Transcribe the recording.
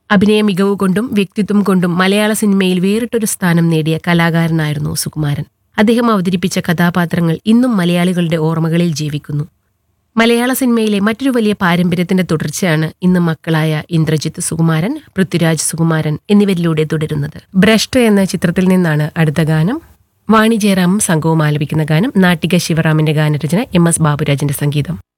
അഭിനയ മികവ് കൊണ്ടും വ്യക്തിത്വം കൊണ്ടും മലയാള സിനിമയിൽ വേറിട്ടൊരു സ്ഥാനം നേടിയ കലാകാരനായിരുന്നു സുകുമാരൻ. അദ്ദേഹം അവതരിപ്പിച്ച കഥാപാത്രങ്ങൾ ഇന്നും മലയാളികളുടെ ഓർമ്മകളിൽ ജീവിക്കുന്നു. മലയാള സിനിമയിലെ മറ്റൊരു വലിയ പാരമ്പര്യത്തിന്റെ തുടർച്ചയാണ് ഇന്ന് മക്കളായ ഇന്ദ്രജിത്ത് സുകുമാരൻ, പൃഥ്വിരാജ് സുകുമാരൻ എന്നിവരിലൂടെ തുടരുന്നത്. ഭ്രഷ്ട് എന്ന ചിത്രത്തിൽ നിന്നാണ് അടുത്ത ഗാനം. വാണി ജയറാമും സംഘവും ആലപിക്കുന്ന ഗാനം. നാട്ടിക ശിവറാമിന്റെ ഗാനരചന, എം എസ് ബാബുരാജിന്റെ സംഗീതം.